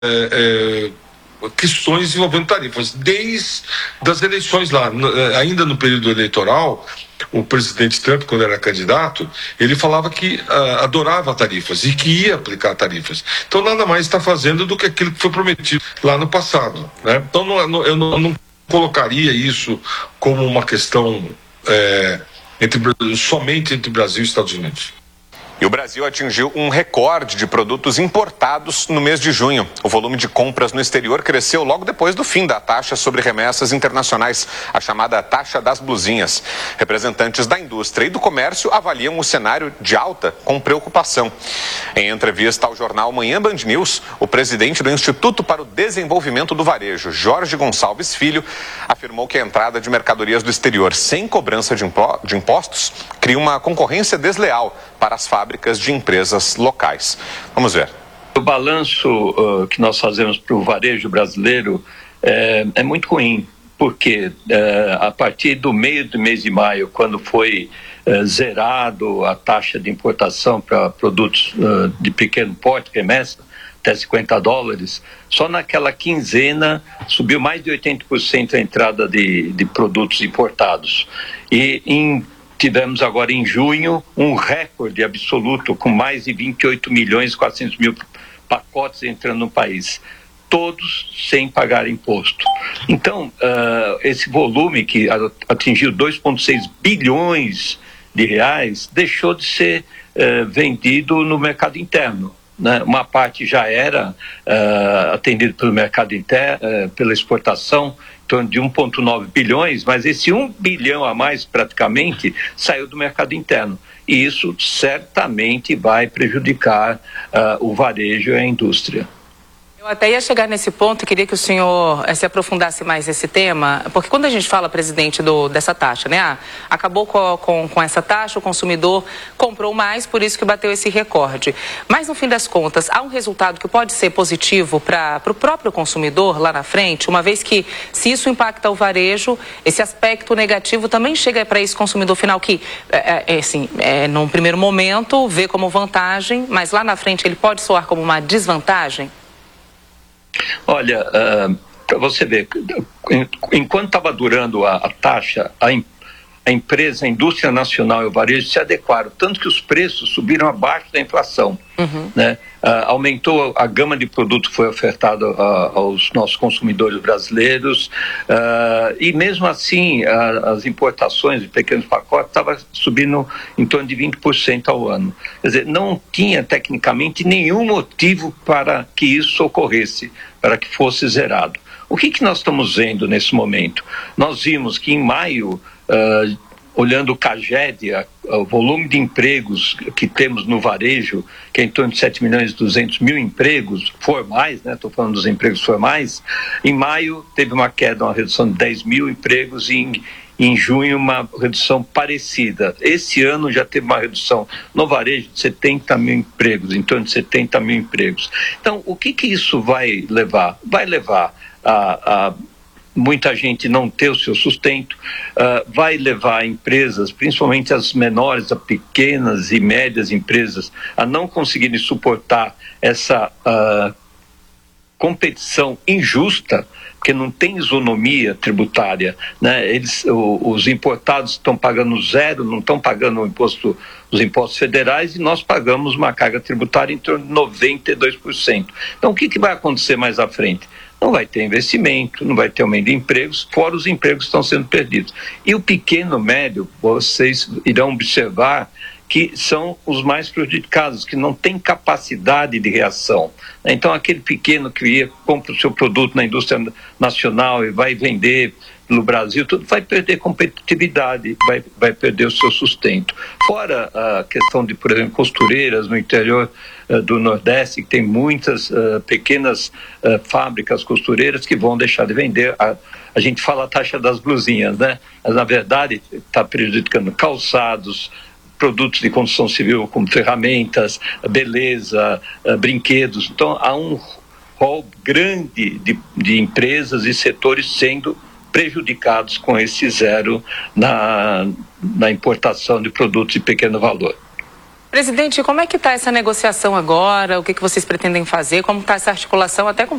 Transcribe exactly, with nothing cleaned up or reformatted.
é, é, questões envolvendo tarifas, desde as eleições lá, ainda no período eleitoral. O presidente Trump, quando era candidato, ele falava que uh, adorava tarifas e que ia aplicar tarifas. Então, nada mais está fazendo do que aquilo que foi prometido lá no passado, né? Então, não, não, eu não, não colocaria isso como uma questão é, entre, somente entre Brasil e Estados Unidos. E o Brasil atingiu um recorde de produtos importados no mês de junho. O volume de compras no exterior cresceu logo depois do fim da taxa sobre remessas internacionais, a chamada taxa das blusinhas. Representantes da indústria e do comércio avaliam o cenário de alta com preocupação. Em entrevista ao jornal Manhã Band News, o presidente do Instituto para o Desenvolvimento do Varejo, Jorge Gonçalves Filho, afirmou que a entrada de mercadorias do exterior sem cobrança de impostos cria uma concorrência desleal para as fábricas de empresas locais. Vamos ver. O balanço uh, que nós fazemos para o varejo brasileiro é, é muito ruim, porque uh, a partir do meio do mês de maio, quando foi uh, zerado a taxa de importação para produtos uh, de pequeno porte, remessa, até cinquenta dólares, só naquela quinzena subiu mais de oitenta por cento a entrada de, de produtos importados. E em Tivemos agora em junho um recorde absoluto com mais de vinte e oito milhões e quatrocentos mil pacotes entrando no país, todos sem pagar imposto. Então, uh, esse volume que atingiu dois vírgula seis bilhões de reais deixou de ser uh, vendido no mercado interno. Né? Uma parte já era uh, atendida pelo mercado interno, uh, pela exportação, em torno de um vírgula nove bilhões, mas esse um bilhão a mais praticamente saiu do mercado interno. E isso certamente vai prejudicar uh, o varejo e a indústria. Eu até ia chegar nesse ponto e queria que o senhor eh, se aprofundasse mais nesse tema, porque quando a gente fala, presidente, do, dessa taxa, né? Ah, acabou com, com, com essa taxa, o consumidor comprou mais, por isso que bateu esse recorde. Mas, no fim das contas, há um resultado que pode ser positivo para o próprio consumidor lá na frente, uma vez que, se isso impacta o varejo, esse aspecto negativo também chega para esse consumidor final que, é, é, assim, é, num primeiro momento, vê como vantagem, mas lá na frente ele pode soar como uma desvantagem? Olha, uh, para você ver, enquanto estava durando a, a taxa, a, a empresa, a indústria nacional e o varejo se adequaram, tanto que os preços subiram abaixo da inflação. Uhum. Né? Uh, aumentou a gama de produtos que foi ofertada uh, aos nossos consumidores brasileiros uh, e mesmo assim uh, as importações de pequenos pacotes estavam subindo em torno de vinte por cento ao ano. Quer dizer, não tinha tecnicamente nenhum motivo para que isso ocorresse, para que fosse zerado. O que, que nós estamos vendo nesse momento? Nós vimos que em maio, uh, olhando o CAGED, o volume de empregos que temos no varejo, que é em torno de sete milhões e duzentos mil empregos formais, né? Estou falando dos empregos formais, em maio teve uma queda, uma redução de dez mil empregos e em, em junho uma redução parecida. Esse ano já teve uma redução no varejo de setenta mil empregos, em torno de setenta mil empregos. Então, o que que isso vai levar? Vai levar a... a muita gente não ter o seu sustento, uh, vai levar empresas, principalmente as menores, as pequenas e médias empresas, a não conseguirem suportar essa uh, competição injusta, porque não tem isonomia tributária, né? Eles, o, os importados estão pagando zero, não estão pagando o imposto, os impostos federais, e nós pagamos uma carga tributária em torno de noventa e dois por cento. Então, o que, que vai acontecer mais à frente? Não vai ter investimento, não vai ter aumento de empregos, fora os empregos que estão sendo perdidos. E o pequeno médio, vocês irão observar que são os mais prejudicados, que não têm capacidade de reação. Então, aquele pequeno que ia, compra o seu produto na indústria nacional e vai vender no Brasil, tudo vai perder competitividade, vai, vai perder o seu sustento. Fora a questão de, por exemplo, costureiras no interior uh, do Nordeste, que tem muitas uh, pequenas uh, fábricas costureiras que vão deixar de vender. A, a gente fala a taxa das blusinhas, né? Mas, na verdade, está prejudicando calçados, produtos de construção civil como ferramentas, beleza, uh, brinquedos. Então, há um rol grande de, de empresas e setores sendo prejudicados com esse zero na, na importação de produtos de pequeno valor. Presidente, como é que está essa negociação agora? O que, que vocês pretendem fazer? Como está essa articulação até com